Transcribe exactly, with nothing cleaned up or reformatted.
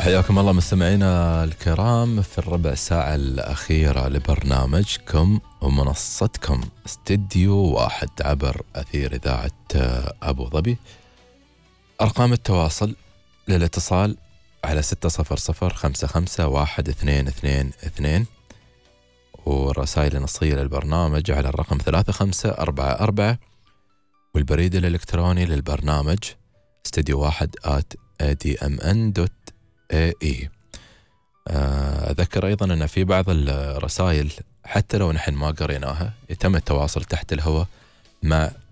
حياكم الله مستمعينا الكرام في الربع ساعة الأخيرة لبرنامجكم ومنصتكم استديو واحد عبر أثير إذاعة أبو ظبي. أرقام التواصل للاتصال على ستة صفر صفر خمسة خمسة واحد اثنين اثنين اثنين، والرسائل النصية للبرنامج على الرقم ثلاثة خمسة أربعة أربعة، والبريد الإلكتروني للبرنامج استديو واحد آت إيه دي إم إن دوت إيه إي. أذكر أيضا أن في بعض الرسائل حتى لو نحن ما قريناها يتم التواصل تحت الهواء مع